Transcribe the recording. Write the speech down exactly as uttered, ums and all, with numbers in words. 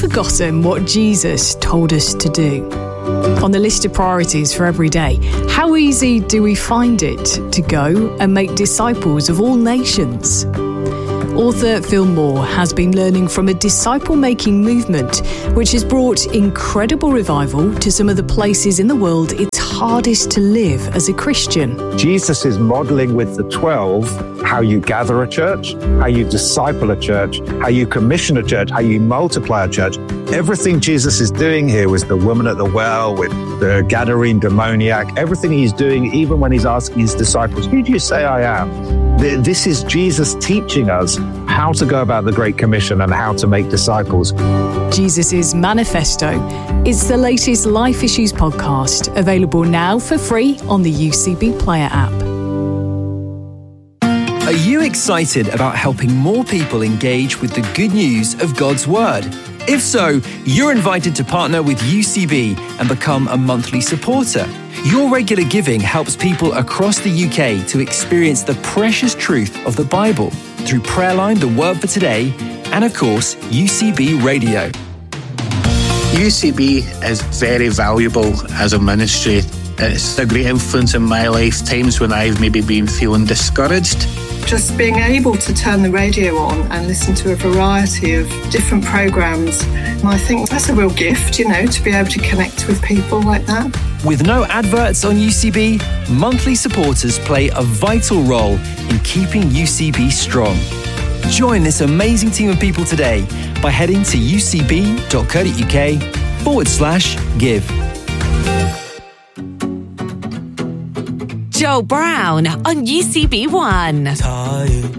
forgotten what Jesus told us to do? On the list of priorities for every day, how easy do we find it to go and make disciples of all nations? Author Phil Moore has been learning from a disciple-making movement which has brought incredible revival to some of the places in the world it's hardest to live as a Christian. Jesus is modeling with the twelve how you gather a church, how you disciple a church, how you commission a church, how you multiply a church. Everything Jesus is doing here with the woman at the well, with the Gadarene demoniac, everything he's doing, even when he's asking his disciples, who do you say I am? This is Jesus teaching us how to go about the Great Commission and how to make disciples. Jesus' Manifesto. It's the latest Life Issues podcast, available now for free on the U C B Player app. Are you excited about helping more people engage with the good news of God's Word? If so, you're invited to partner with U C B and become a monthly supporter. Your regular giving helps people across the U K to experience the precious truth of the Bible through Prayerline, The Word for Today, and of course, U C B Radio. U C B is very valuable as a ministry. It's a great influence in my life, times when I've maybe been feeling discouraged. Just being able to turn the radio on and listen to a variety of different programmes, I think that's a real gift, you know, to be able to connect with people like that. With no adverts on U C B, monthly supporters play a vital role in keeping U C B strong. Join this amazing team of people today by heading to ucb.co.uk forward slash give. Joel Brown on U C B One.